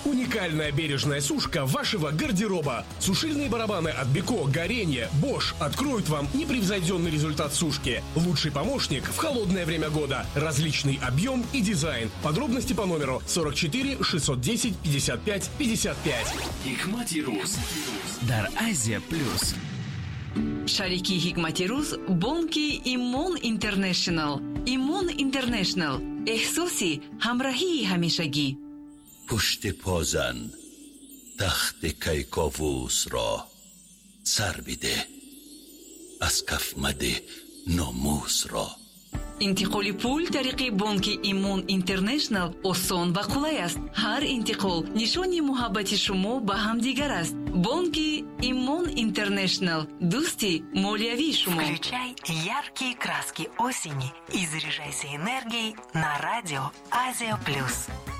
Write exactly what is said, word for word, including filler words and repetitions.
Уникальная бережная сушка вашего гардероба. Сушильные барабаны от Беко, Горение, Bosch откроют вам непревзойденный результат сушки. Лучший помощник в холодное время года. Различный объем и дизайн. Подробности по номеру сорок четыре шестьсот десять пятьдесят пять пятьдесят пять. Hikmati Ruz дар Азия Плюс. Шарики Hikmati Ruz бонки Имон Интернешнл. Имон Интернешнл. эҳсоси ҳамроҳии ҳамешагӣ. پشت پازن تخت کیکاووس را سر بده، از کف مده ناموس را. интиқоли пул тариқи бонки Имон Интернешнл осон ва қулай аст. ҳар интиқол нишони муҳаббати шумо ба ҳамдигар аст. бонки Имон Интернешнл дӯсти молиявии шумо. Включай яркие краски осени и заряжайся энергией на радио Азия Плюс.